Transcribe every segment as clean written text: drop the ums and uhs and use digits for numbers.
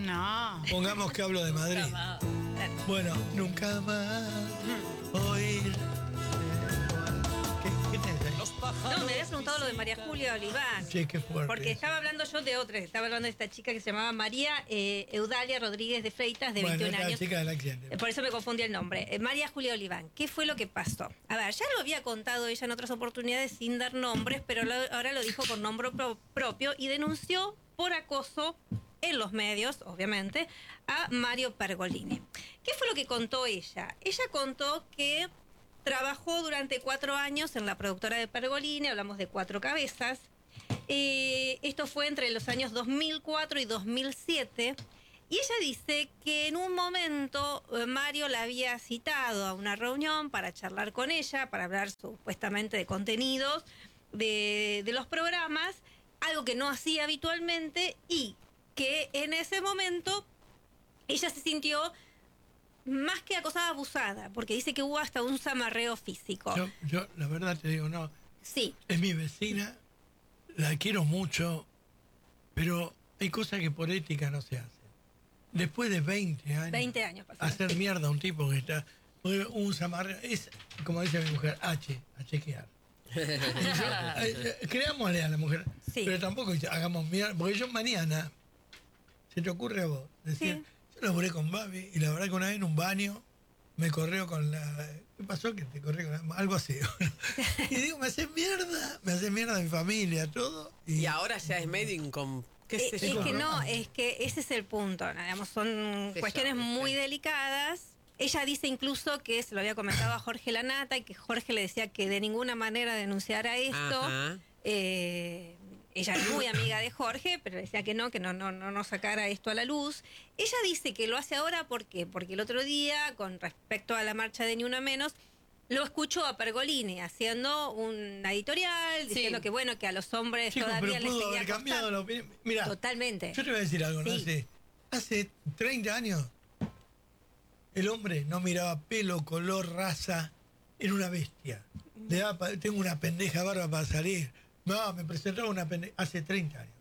No. Pongamos que hablo de Madrid. Bueno, nunca más oír. ¿Qué tenés ahí? No, me habías preguntado lo de María Julia Oliván. Sí, qué fuerte. Porque estaba hablando yo de otra, estaba hablando de esta chica que se llamaba María Eudalia Rodríguez de Freitas, de 21 la años. chica del accidente. Por eso me confundí el nombre. María Julia Oliván. ¿Qué fue lo que pasó? A ver, ya lo había contado ella en otras oportunidades sin dar nombres, pero ahora lo dijo con nombre propio y denunció por acoso en los medios, obviamente, a Mario Pergolini. ¿Qué fue lo que contó ella? Ella contó que trabajó durante 4 años en la productora de Pergolini, hablamos de 4 cabezas. Esto fue entre los años 2004 y 2007. Y ella dice que en un momento Mario la había citado a una reunión para charlar con ella, para hablar supuestamente de contenidos de los programas, algo que no hacía habitualmente, y que en ese momento ella se sintió más que acosada, abusada, porque dice que hubo hasta un zamarreo físico. Yo la verdad te digo, no. Sí. Es mi vecina, la quiero mucho, pero hay cosas que por ética no se hacen. Después de 20 años. 20 años pasaron. Hacer mierda a un tipo que está. Un zamarreo. Es, como dice mi mujer, a chequear. Creámosle a la mujer. Sí. Pero tampoco hagamos mierda. Porque yo mañana, se te ocurre a vos, decir, sí. Yo laburé con Babi y la verdad que una vez en un baño me corrió con la. ¿Qué pasó? Que te corrió con la, algo así. Y digo, me hace mierda mi familia, todo. Y ahora ya es medio es que no, es que ese es el punto, digamos, son cuestiones muy delicadas. Ella dice incluso que se lo había comentado a Jorge Lanata y que Jorge le decía que de ninguna manera denunciara esto. Ella es muy amiga de Jorge, pero decía que no sacara esto a la luz. Ella dice que lo hace ahora, ¿por qué? Porque el otro día, con respecto a la marcha de Ni Una Menos, lo escuchó a Pergolini haciendo una editorial, diciendo que bueno, que a los hombres todavía les seguía haber cambiado la opinión. Mirá, totalmente. Yo te voy a decir algo, ¿no? Hace 30 años el hombre no miraba pelo, color, raza, era una bestia. Tengo una pendeja barba para salir. No, me presentaba una pendeja hace 30 años.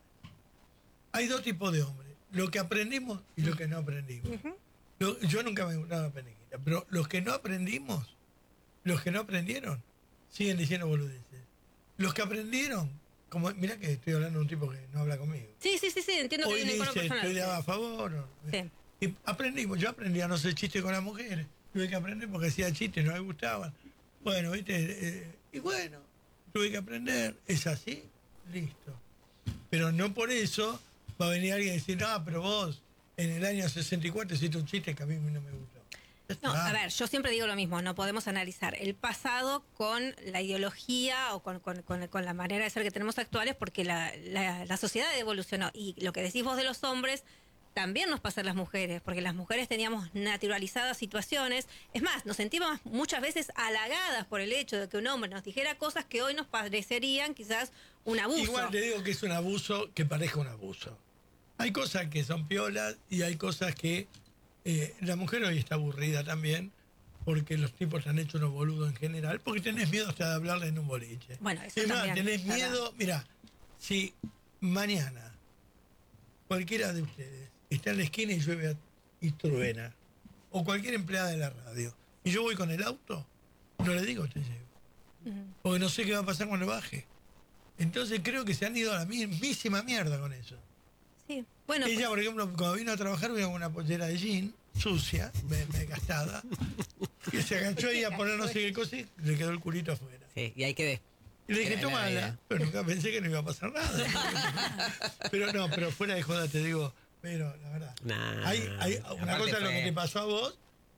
Hay 2 tipos de hombres, lo que aprendimos y lo que no aprendimos. Yo nunca me gustaba pendejita, pero los que no aprendimos, los que no aprendieron, siguen diciendo boludeces. Los que aprendieron, como mirá que estoy hablando de un tipo que no habla conmigo. Sí, entiendo hoy que hay un encuentro personal. Estoy a favor. Y aprendimos, yo aprendí a no hacer chistes con las mujeres. Tuve que aprender porque hacía chistes, no me gustaban. Bueno, viste, y bueno, tuve que aprender, es así, listo. Pero no por eso va a venir alguien y decir, no, pero vos en el año 64 hiciste un chiste que a mí no me gustó. No, a ver, yo siempre digo lo mismo, no podemos analizar el pasado con la ideología o con la manera de ser que tenemos actuales, porque la sociedad evolucionó. Y lo que decís vos de los hombres también nos pasa a las mujeres, porque las mujeres teníamos naturalizadas situaciones. Es más, nos sentíamos muchas veces halagadas por el hecho de que un hombre nos dijera cosas que hoy nos parecerían quizás un abuso. Igual te digo que es un abuso que parezca un abuso. Hay cosas que son piolas y hay cosas que... la mujer hoy está aburrida también, porque los tipos han hecho unos boludos en general, porque tenés miedo hasta de hablarle en un boliche. Bueno, eso es más, también, tenés miedo, mira, si mañana cualquiera de ustedes está en la esquina y llueve y truena, o cualquier empleada de la radio, y yo voy con el auto, no le digo te llevo, porque no sé qué va a pasar cuando baje. Entonces creo que se han ido a la mismísima mierda con eso. Sí. Bueno, ella, por ejemplo, cuando vino a trabajar, vino con una pollera de jean sucia, me gastada, que se agachó ahí a poner no sé qué cosa y le quedó el culito afuera. Sí, y ahí quedé. Y le dije, tómala, pero nunca pensé que no iba a pasar nada. pero fuera de joda te digo, pero la verdad. Hay una cosa lo que te pasó a vos,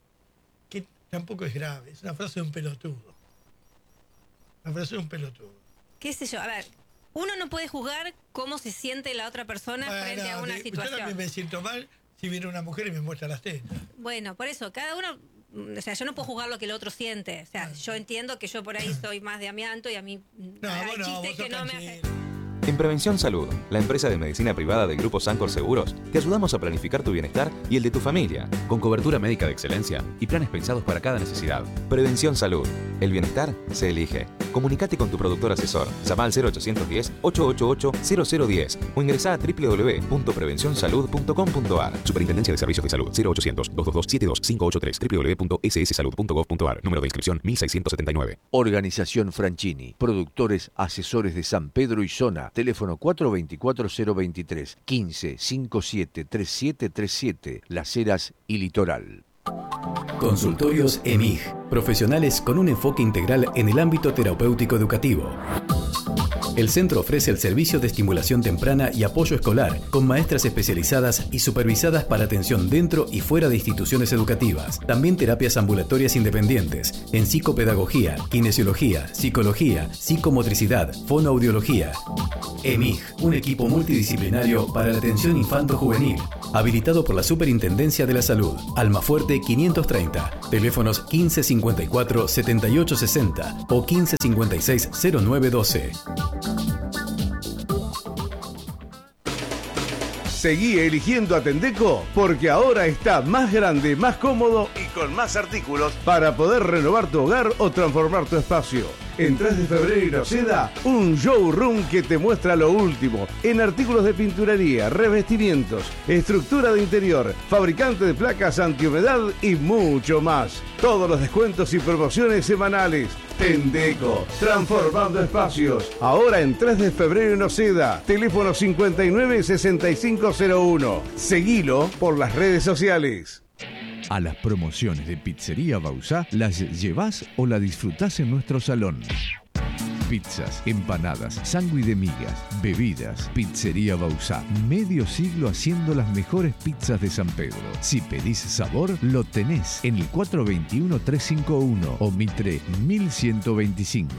que tampoco es grave, es una frase de un pelotudo. Una frase de un pelotudo. ¿Qué sé yo? A ver, uno no puede juzgar cómo se siente la otra persona frente a una situación. Yo también me siento mal si viene una mujer y me muestra las tetas. Bueno, por eso, cada uno... O sea, yo no puedo juzgar lo que el otro siente. O sea, yo entiendo que yo por ahí soy más de amianto y a mí hay chistes que no me hacen... En Prevención Salud, la empresa de medicina privada del Grupo Sancor Seguros, te ayudamos a planificar tu bienestar y el de tu familia, con cobertura médica de excelencia y planes pensados para cada necesidad. Prevención Salud, el bienestar se elige. Comunicate con tu productor asesor. Llama al 0810-888-0010 o ingresá a www.prevencionsalud.com.ar. Superintendencia de Servicios de Salud. 0800-222-72583. www.sssalud.gov.ar. Número de inscripción 1679. Organización Franchini. Productores asesores de San Pedro y zona. Teléfono 424-023 15 57 3737. Las Heras y Litoral. Consultorios EMIG. Profesionales con un enfoque integral en el ámbito terapéutico educativo. El centro ofrece el servicio de estimulación temprana y apoyo escolar, con maestras especializadas y supervisadas para atención dentro y fuera de instituciones educativas. También terapias ambulatorias independientes, en psicopedagogía, kinesiología, psicología, psicomotricidad, fonoaudiología. EMIG, un equipo multidisciplinario para la atención infanto-juvenil, habilitado por la Superintendencia de la Salud. Almafuerte 530, teléfonos 1554-7860 o 1556-0912. Seguí eligiendo Atendeco porque ahora está más grande, más cómodo y con más artículos para poder renovar tu hogar o transformar tu espacio. En 3 de febrero Seda, un showroom que te muestra lo último en artículos de pinturería, revestimientos, estructura de interior, fabricante de placas antihumedad y mucho más. Todos los descuentos y promociones semanales. Tendeco, transformando espacios. Ahora en 3 de febrero en Oceda. Teléfono 596501. Seguilo por las redes sociales. A las promociones de Pizzería Bauzá las llevás o la disfrutás en nuestro salón. Pizzas, empanadas, sándwich de migas, bebidas. Pizzería Bauzá. Medio siglo haciendo las mejores pizzas de San Pedro. Si pedís sabor, lo tenés en el 421-351 o Mitre 1125.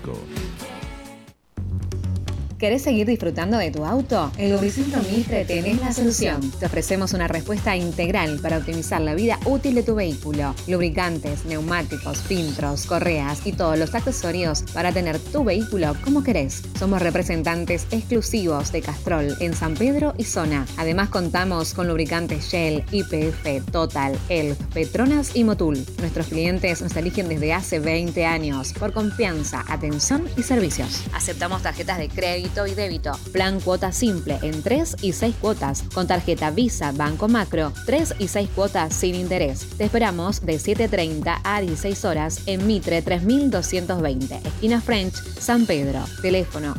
¿Querés seguir disfrutando de tu auto? En Lubricentro Mitre tenés la solución. Te ofrecemos una respuesta integral para optimizar la vida útil de tu vehículo. Lubricantes, neumáticos, filtros, correas y todos los accesorios para tener tu vehículo como querés. Somos representantes exclusivos de Castrol en San Pedro y zona. Además contamos con lubricantes Shell, YPF, Total, Elf, Petronas y Motul. Nuestros clientes nos eligen desde hace 20 años por confianza, atención y servicios. Aceptamos tarjetas de crédito y débito. Plan cuota simple en 3 y 6 cuotas. Con tarjeta Visa Banco Macro, 3 y 6 cuotas sin interés. Te esperamos de 7:30 a 16 horas en Mitre 3220, esquina French, San Pedro. Teléfono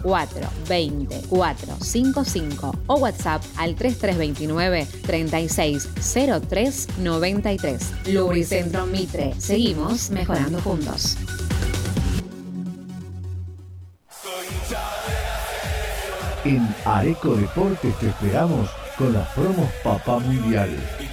420-455 o WhatsApp al 3329 360393. Lubricentro Mitre. Seguimos mejorando juntos. En Areco Deportes te esperamos con las promos Papá Mundial.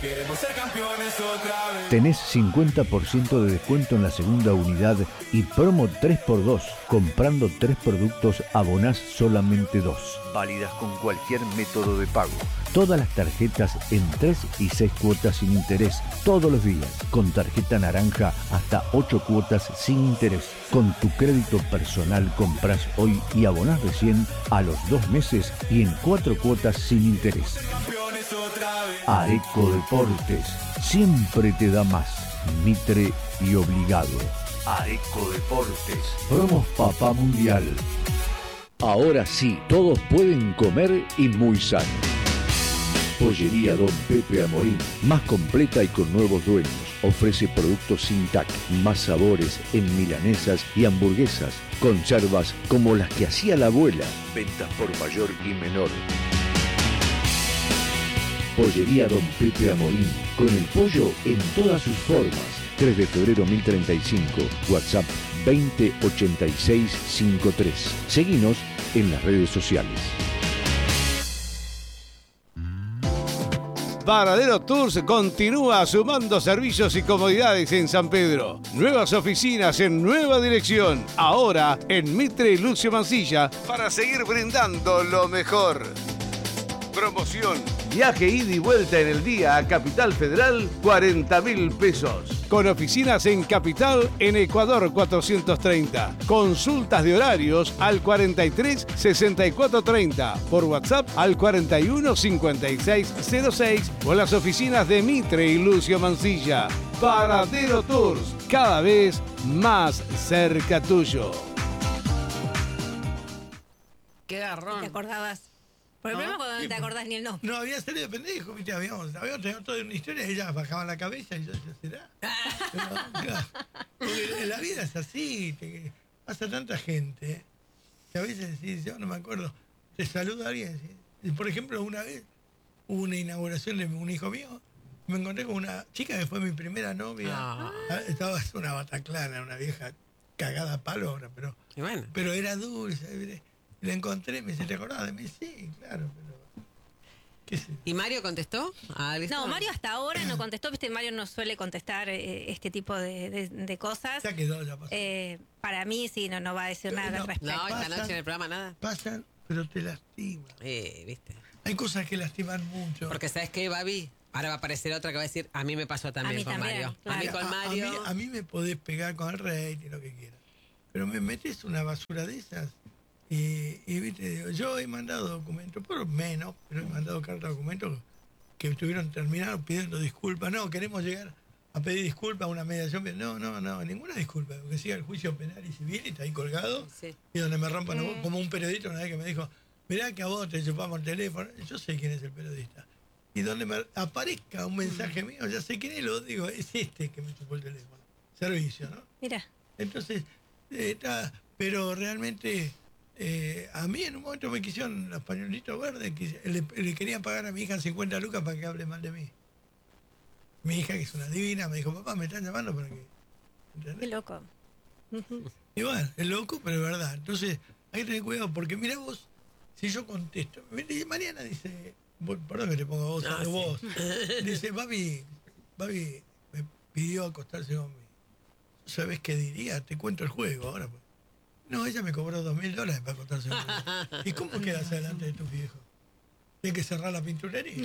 Tenés 50% de descuento en la segunda unidad y promo 3x2. Comprando 3 productos abonás solamente 2. Válidas con cualquier método de pago. Todas las tarjetas en 3 y 6 cuotas sin interés, todos los días. Con tarjeta naranja hasta 8 cuotas sin interés. Con tu crédito personal compras hoy y abonás recién a los 2 meses y en 4 cuotas sin interés. Areco Deportes, siempre te da más. Mitre y obligado. Areco Deportes, promos Papá Mundial. Ahora sí, todos pueden comer y muy sano. Pollería Don Pepe Amorín, más completa y con nuevos dueños. Ofrece productos sin TAC, más sabores en milanesas y hamburguesas. Conservas como las que hacía la abuela. Ventas por mayor y menor. Pollería Don Pepe Amorín, con el pollo en todas sus formas. 3 de febrero 1035, WhatsApp 208653. Seguinos en las redes sociales. Varadero Tours continúa sumando servicios y comodidades en San Pedro. Nuevas oficinas en nueva dirección. Ahora en Mitre y Lucio Mancilla para seguir brindando lo mejor. Promoción. Viaje ida y vuelta en el día a Capital Federal, 40.000 pesos. con oficinas en Capital, en Ecuador 430. Consultas de horarios al 43 64 30, por WhatsApp al 41 56 06 o las oficinas de Mitre y Lucio Mancilla. Paradero Tours, cada vez más cerca tuyo. Qué garrón. ¿Te acordabas? Por el problema cuando no te acordás ni el nombre. No había salido de pendejo, ¿viste? Habíamos tenido toda una historia y ellas bajaban la cabeza y yo decía, ¿será? Pero, claro, porque la vida es así, pasa tanta gente que a veces decís, yo no me acuerdo, te saluda alguien. ¿Sí? Por ejemplo, una vez hubo una inauguración de un hijo mío, me encontré con una chica que fue mi primera novia. Estaba una bataclana, una vieja cagada a palo ahora, pero era dulce. La encontré, me dice, ¿te acordás de mí? Sí, claro, pero... ¿qué sé? ¿Y Mario contestó? No, Mario hasta ahora no contestó, viste, Mario no suele contestar este tipo de cosas. Ya quedó, ya pasó. Para mí sí, no va a decir nada al respecto. No, esta noche en el programa nada. Pasan, pero te lastiman. ¿Viste? Hay cosas que lastiman mucho. Porque ¿sabes qué, Babi? Ahora va a aparecer otra que va a decir, a mí me pasó también con Mario. Claro. A mí con Mario. A mí me podés pegar con el rey y lo que quieras. Pero me metes una basura de esas. Y viste, yo he mandado documentos, por menos, pero he mandado cartas de documentos que estuvieron terminados pidiendo disculpas. No, queremos llegar a pedir disculpas a una mediación. No, ninguna disculpa, porque siga el juicio penal y civil y está ahí colgado. Sí. Y donde me rompan, como un periodista una vez que me dijo, mirá que a vos te chupamos el teléfono. Yo sé quién es el periodista. Y donde me aparezca un mensaje mío, ya sé quién es, lo digo, es este que me chupó el teléfono. Servicio, ¿no? Mira. Entonces, pero realmente... a mí en un momento me quisieron los pañuelitos verdes, que le querían pagar a mi hija 50 lucas para que hable mal de mí. Mi hija, que es una divina, me dijo, papá, me están llamando para que... ¿entendés? Qué loco. Y bueno, es loco, pero es verdad. Entonces, hay que tener cuidado, porque mira vos, si yo contesto, Mariana dice, perdón que te ponga vos, vos, dice, papi, me pidió acostarse conmigo. ¿Sabés qué diría? Te cuento el juego ahora, pues. No, ella me cobró $2.000 para contarse conmigo. ¿Y cómo quedas adelante de tus viejos? Tienes que cerrar la pinturería.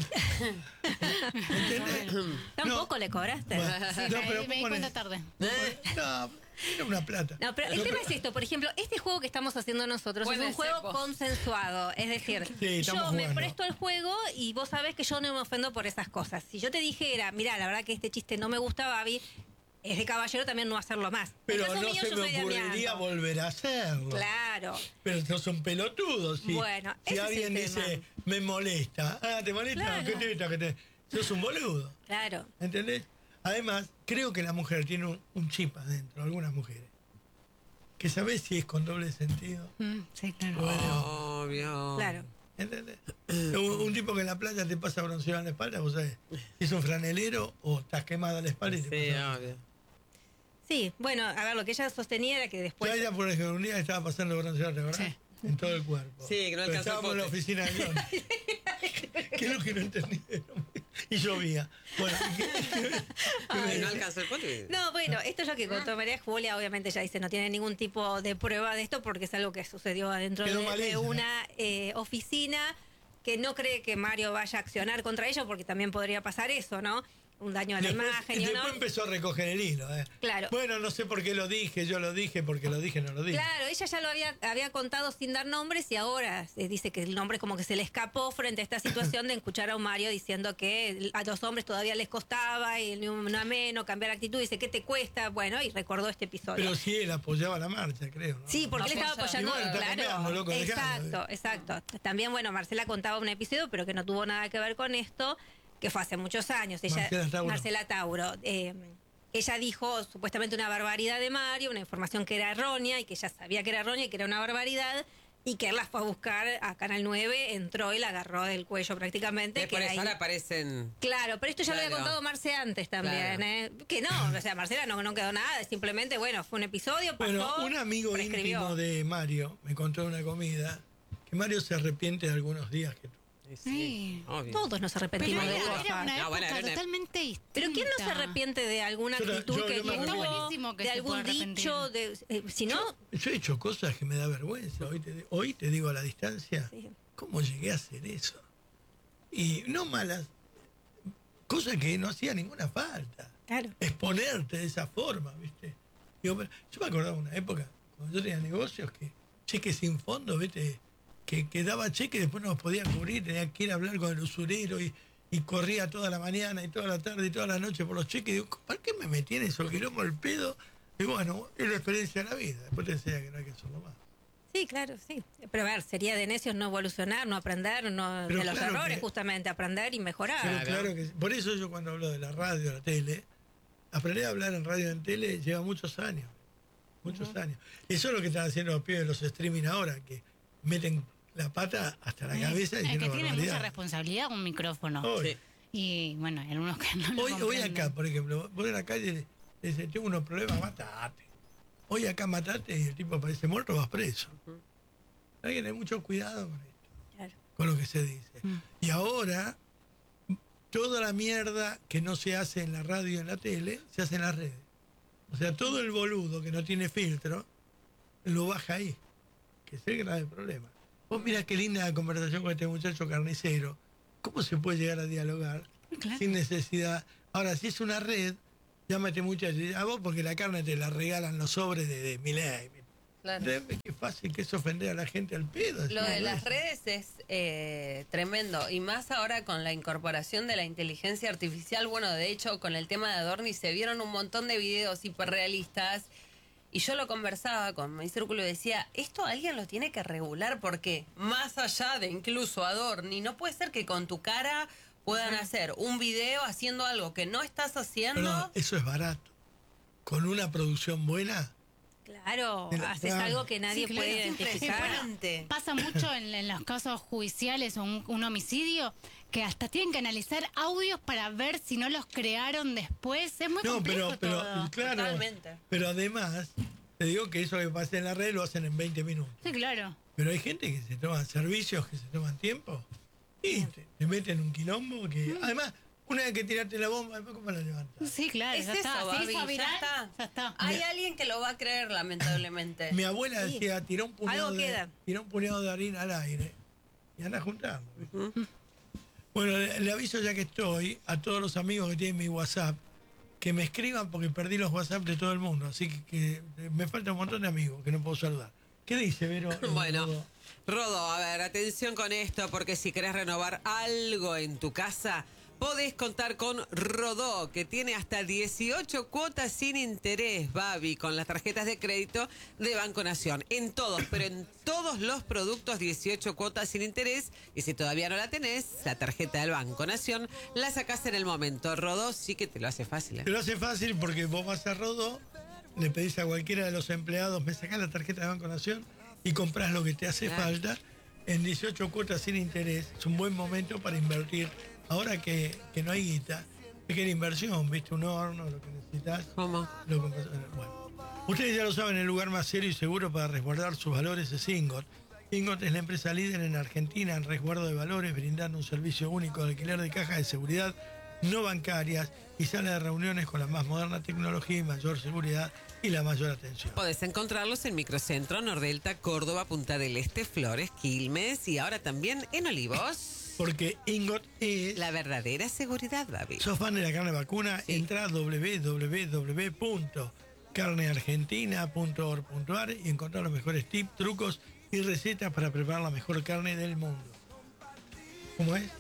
¿Entendés? Tampoco le cobraste. Bueno, Sí, pero me di cuenta tarde. No, era una plata. No, pero el tema es esto, por ejemplo, este juego que estamos haciendo nosotros Puede es un ser juego vos. consensuado. Es decir, Sí, yo estamos me jugando. presto al juego y vos sabés que yo no me ofendo por esas cosas. Si yo te dijera, mirá, la verdad que este chiste no me gusta, Babi, es de caballero también no hacerlo más. Pero En caso no mío, se yo me soy de ocurriría amianto. volver a hacerlo. Claro. Pero no son pelotudos. Si, Bueno, si ese es alguien el tema. dice, me molesta. ¿Te molesta? Claro. ¿Qué te? Sos un boludo. Claro. ¿Entendés? Además, creo que la mujer tiene un chip adentro, algunas mujeres. Que sabés si es con doble sentido. Sí, claro. Bueno, Obvio. Claro. ¿entendés? Un tipo que en la playa te pasa bronceado en la espalda, vos sabés, si es un franelero o estás quemada en la espalda y te Sí, pasa. obvio. Sí, bueno, a ver, lo que ella sostenía era que después... Ya ella, por ejemplo, un día estaba pasando bronceado, ¿verdad? Sí. En todo el cuerpo. Sí, que no Pero alcanzó el estábamos en la pote. oficina de guión. ¿Qué es lo que no entendieron? Y llovía. Bueno, Ay, no alcanzó el pote. No, bueno, esto es lo que contó María Julia, obviamente ella dice no tiene ningún tipo de prueba de esto porque es algo que sucedió adentro Quedó de malísima. una oficina que no cree que Mario vaya a accionar contra ellos porque también podría pasar eso, ¿no? Un daño a la imagen y después no. empezó a recoger el hilo. Claro. Bueno, no sé por qué lo dije, yo lo dije, porque lo dije, no lo dije. Claro, ella ya lo había contado sin dar nombres y ahora dice que el nombre como que se le escapó frente a esta situación de escuchar a un Mario diciendo que a los hombres todavía les costaba y ni un ameno cambiar actitud. Dice, ¿qué te cuesta? Bueno, y recordó este episodio. Pero sí, él apoyaba la marcha, creo. ¿no? Sí, porque él estaba apoyando, Y bueno, está cambiando, claro. loco, dejando, Exacto. También, bueno, Marcela contaba un episodio, pero que no tuvo nada que ver con esto, que fue hace muchos años. Marcela Tauro. Ella dijo supuestamente una barbaridad de Mario, una información que era errónea y que ella sabía que era errónea y que era una barbaridad. Y que él la fue a buscar a Canal 9, entró y la agarró del cuello prácticamente. Por que eso ahí... ahora aparecen... Claro, pero esto ya lo había contado Marce antes también, Claro. Que no, o sea, Marcela no quedó nada, simplemente, bueno, fue un episodio, pasó, Bueno, un amigo prescribió. íntimo de Mario me contó en una comida que Mario se arrepiente de algunos días que tuvo. Sí. Obvio. Todos nos Pero arrepentimos de era cosas. una No, época bueno, era una- totalmente distinta. Pero ¿quién no se arrepiente de alguna Yo no- actitud yo que no me tuvo, arrepiento. Está buenísimo que de se algún pueda arrepentir. dicho, si no, Yo he hecho cosas que me da vergüenza. Hoy te digo a la distancia, Sí. ¿cómo llegué a hacer eso? Y no malas, cosas que no hacía ninguna falta. Claro. exponerte de esa forma, ¿viste? Digo, yo me acordaba de una época, cuando yo tenía negocios, que cheques sin fondo, ¿viste? Que daba cheque y después no los podía cubrir, tenía que ir a hablar con el usurero y corría toda la mañana y toda la tarde y toda la noche por los cheques. Digo, ¿para qué me metí en eso? Quilombo el pedo. Y bueno, es la experiencia de la vida. Después te enseña que no hay que hacerlo más. Sí, claro, sí. Pero a ver, sería de necios no evolucionar, no aprender, no, Pero de los claro errores que- justamente, aprender y mejorar. Pero claro que por eso yo cuando hablo de la radio, la tele, aprender a hablar en radio y en tele lleva muchos años. Muchos años. Eso es lo que están haciendo los pibes de los streaming ahora, que meten la pata hasta la cabeza Es diciendo que tiene mucha barbaridades. responsabilidad un micrófono. Hoy, Y bueno, hay algunos que no lo hoy comprenden. acá, por ejemplo, vos en la calle le dices, tengo unos problemas, matate. Hoy acá matate y el tipo aparece muerto, vas preso. Hay que tener mucho cuidado con esto, Claro. con lo que se dice. Y ahora, toda la mierda que no se hace en la radio y en la tele, se hace en las redes. O sea, todo el boludo que no tiene filtro, lo baja ahí. Que es el grave problema. Vos mirá qué linda conversación con este muchacho carnicero. ¿Cómo se puede llegar a dialogar Claro. sin necesidad? Ahora, si es una red, llámate muchacho. A vos porque la carne te la regalan los sobres de Milei. Claro. Qué fácil que es ofender a la gente al pedo. Lo de las redes es tremendo, y más ahora con la incorporación de la inteligencia artificial. Bueno, de hecho, con el tema de Adorni se vieron un montón de videos hiperrealistas, y yo lo conversaba con mi círculo y decía, esto alguien lo tiene que regular, porque más allá de incluso Adorni, no puede ser que con tu cara puedan hacer un video haciendo algo que no estás haciendo. Perdón, eso es barato. Con una producción buena. Claro, haces Claro. algo que nadie Sí, claro, puede siempre es identificar. Impresionante. Pasa mucho en los casos judiciales o un homicidio que hasta tienen que analizar audios para ver si no los crearon después. Es muy No, complejo pero todo. claro. Totalmente. Pero además, te digo que eso que pasa en la red lo hacen en 20 minutos. Sí, claro. Pero hay gente que se toma servicios, que se toman tiempo y te meten un quilombo que. Además, una vez que tiraste la bomba, después cómo la levantas. Sí, claro. Es ya eso, está. Si Babi, hizo ya viral, está. ya está. Hay alguien que lo va a creer, lamentablemente. Mi abuela decía, tiró un puñado Algo queda. de harina al aire y anda juntando. Bueno, le aviso ya que estoy a todos los amigos que tienen mi WhatsApp que me escriban porque perdí los WhatsApp de todo el mundo. Así que me falta un montón de amigos que no puedo saludar. ¿Qué dice, Vero? Bueno, Rodo, a ver, atención con esto, porque si querés renovar algo en tu casa, podés contar con Rodó, que tiene hasta 18 cuotas sin interés, Babi, con las tarjetas de crédito de Banco Nación. En todos, pero en todos los productos, 18 cuotas sin interés. Y si todavía no la tenés, la tarjeta del Banco Nación la sacás en el momento. Rodó sí que te lo hace fácil, ¿eh? Te lo hace fácil porque vos vas a Rodó, le pedís a cualquiera de los empleados, me sacás la tarjeta de Banco Nación y comprás lo que te hace falta en 18 cuotas sin interés. Es un buen momento para invertir. Ahora que no hay guita, es que la inversión, viste, un horno, lo que necesitas. ¿Cómo? Lo compras. Bueno, ustedes ya lo saben, el lugar más serio y seguro para resguardar sus valores es Ingot. Ingot es la empresa líder en Argentina en resguardo de valores, brindando un servicio único de alquiler de cajas de seguridad no bancarias y salas de reuniones con la más moderna tecnología y mayor seguridad y la mayor atención. Podés encontrarlos en Microcentro, Nordelta, Córdoba, Punta del Este, Flores, Quilmes y ahora también en Olivos. Porque Ingot es... La verdadera seguridad, Babi. ¿Sos fan de la carne vacuna? Entra a www.carneargentina.org.ar y encontrar los mejores tips, trucos y recetas para preparar la mejor carne del mundo. ¿Cómo es?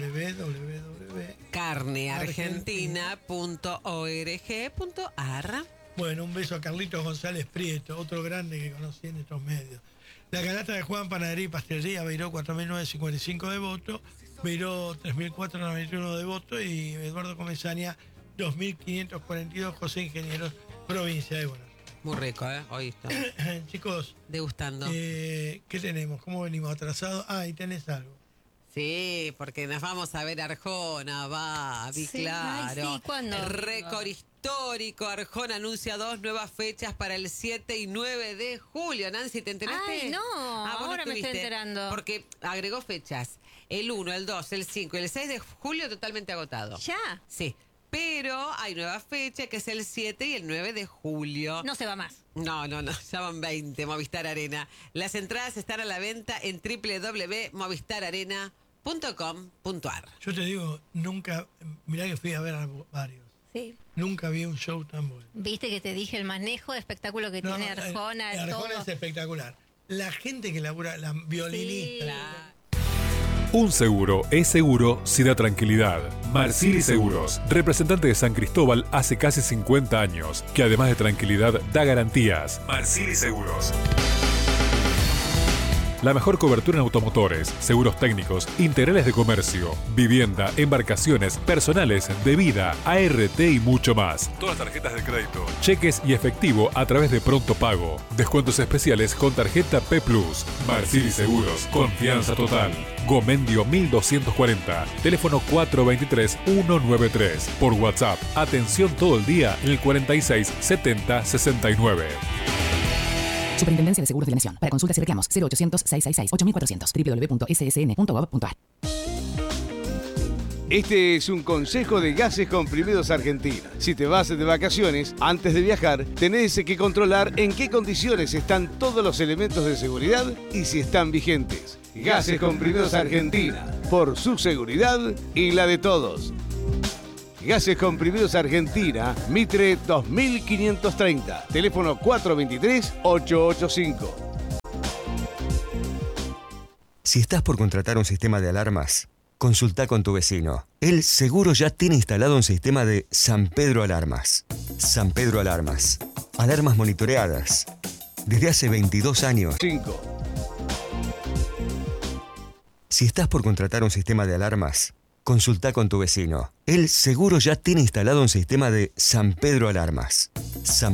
Carneargentina.org.ar. Bueno, un beso a Carlitos González Prieto, otro grande que conocí en estos medios. La canasta de Juan Panadería y Pastelería, Beiró 4.955 de voto, Beiró 3.491 de voto y Eduardo Comesaña 2.542, José Ingenieros, provincia de Buenos Aires. Muy rico, ¿eh? Hoy está. Chicos, degustando. ¿qué tenemos? ¿Cómo venimos atrasados? Ah, ahí tenés algo. Sí, porque nos vamos a ver Arjona, Babi, Sí, claro. ay, sí, ¿cuándo? Récord histórico. Arjona anuncia 2 nuevas fechas para el 7 y 9 de julio. Nancy, ¿te enteraste? Ay, no, vos ahora me estoy estuviste. enterando. Porque agregó fechas. El 1, el 2, el 5 y el 6 de julio totalmente agotado. ¿Ya? Sí. Pero hay nueva fecha que es el 7 y el 9 de julio. No se va más. No, ya van 20, Movistar Arena. Las entradas están a la venta en www.movistararena.com.ar. Yo te digo, nunca, mirá que fui a ver a varios. Sí. Nunca vi un show tan bueno. Viste que te dije el manejo de espectáculo que tiene Arjona. Arjona todo. es espectacular. La gente que labura, la violinista. Un seguro es seguro si da tranquilidad. Marcili Seguros, representante de San Cristóbal hace casi 50 años, que además de tranquilidad da garantías. Marcili Seguros. La mejor cobertura en automotores, seguros técnicos, integrales de comercio, vivienda, embarcaciones, personales, de vida, ART y mucho más. Todas tarjetas de crédito, cheques y efectivo a través de Pronto Pago. Descuentos especiales con tarjeta P+. Marcili Seguros, confianza total. Gomendio 1240, teléfono 423-193. Por WhatsApp, atención todo el día en el 46 70 69. Superintendencia de Seguros de la Nación. Para consultas y reclamos, 0800-666-8400, www.ssn.gov.ar. Este es un consejo de Gases Comprimidos Argentina. Si te vas de vacaciones, antes de viajar, tenés que controlar en qué condiciones están todos los elementos de seguridad y si están vigentes. Gases Comprimidos Argentina, por su seguridad y la de todos. Gases Comprimidos Argentina, Mitre 2530, teléfono 423-885. Si estás por contratar un sistema de alarmas, consulta con tu vecino. Él seguro ya tiene instalado un sistema de San Pedro Alarmas. San Pedro Alarmas. Alarmas monitoreadas. Desde hace 22 años. 5. Si estás por contratar un sistema de alarmas, consulta con tu vecino. Él seguro ya tiene instalado un sistema de San Pedro Alarmas. San